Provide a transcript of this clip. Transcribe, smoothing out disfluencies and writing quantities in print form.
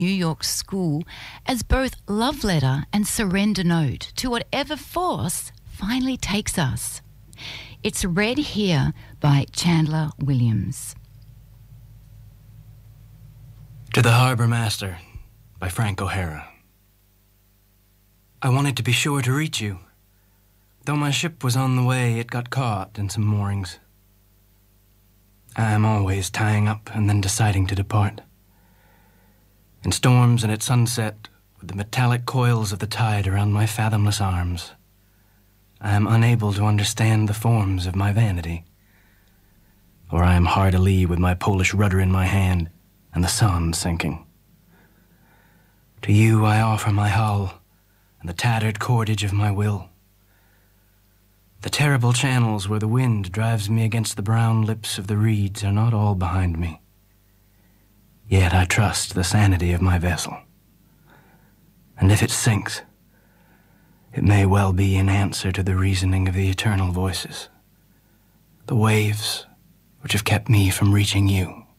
New York school as both love letter and surrender note to whatever force finally takes us. It's read here by Chandler Williams. To the Harbor Master by Frank O'Hara. I wanted to be sure to reach you. Though my ship was on the way, it got caught in some moorings. I am always tying up and then deciding to depart. In storms and at sunset, with the metallic coils of the tide around my fathomless arms, I am unable to understand the forms of my vanity. Or I am hard alee with my Polish rudder in my hand and the sun sinking. To you I offer my hull and the tattered cordage of my will. The terrible channels where the wind drives me against the brown lips of the reeds are not all behind me. Yet I trust the sanity of my vessel. And if it sinks, it may well be in answer to the reasoning of the eternal voices, the waves which have kept me from reaching you.